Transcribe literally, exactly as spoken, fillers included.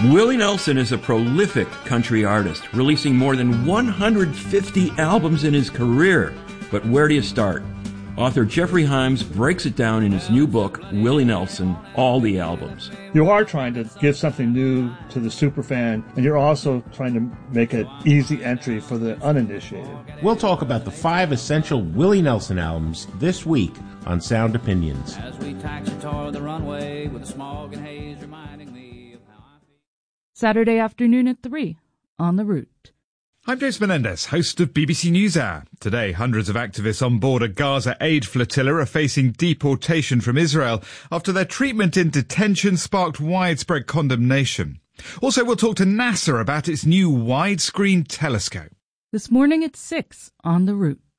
Willie Nelson is a prolific country artist, releasing more than one hundred fifty albums in his career. But where do you start? Author Jeffrey Himes breaks it down in his new book, Willie Nelson, All the Albums. You are trying to give something new to the superfan, and you're also trying to make an easy entry for the uninitiated. We'll talk about the five essential Willie Nelson albums this week on Sound Opinions. As we taxi toward the runway with the smog and haze reminding me of how I feel. Saturday afternoon at three on The Route. I'm James Menendez, host of B B C NewsHour. Today, hundreds of activists on board a Gaza aid flotilla are facing deportation from Israel after their treatment in detention sparked widespread condemnation. Also, we'll talk to NASA about its new widescreen telescope. This morning at six on The Route.